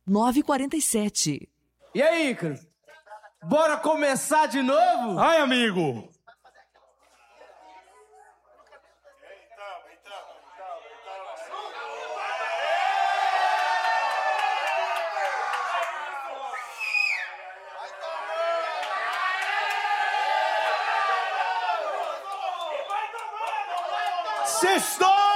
9h47. E aí, Ícaro? Bora começar de novo? Ai, amigo! Sextou!